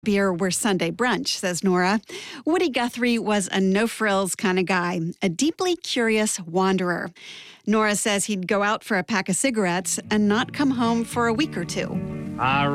Beer were Sunday brunch, says Nora. Woody Guthrie was a no-frills kind of guy, a deeply curious wanderer. Nora says he'd go out for a pack of cigarettes and not come home for a week or two.